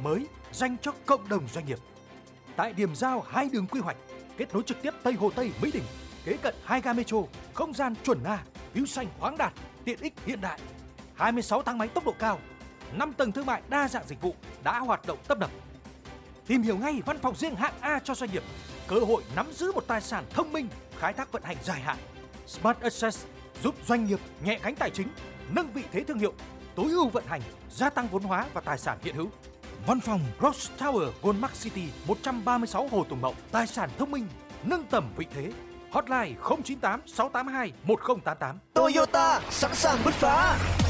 mới dành cho cộng đồng doanh nghiệp. Tại điểm giao hai đường quy hoạch, kết nối trực tiếp Tây Hồ Tây Mỹ Đình, kế cận 2 ga metro, không gian chuẩn A, view xanh khoáng đạt, tiện ích hiện đại. 26 thang máy tốc độ cao, 5 tầng thương mại đa dạng dịch vụ đã hoạt động tấp nập. Tìm hiểu ngay văn phòng riêng hạng A cho doanh nghiệp, cơ hội nắm giữ một tài sản thông minh, khai thác vận hành dài hạn. Smart Access giúp doanh nghiệp nhẹ gánh tài chính, nâng vị thế thương hiệu, tối ưu vận hành, gia tăng vốn hóa và tài sản hiện hữu. Văn phòng Ross Tower Goldmark City 136 Hồ Tùng Mậu, tài sản thông minh, nâng tầm vị thế. Hotline 098 682 1088. Toyota sẵn sàng bứt phá.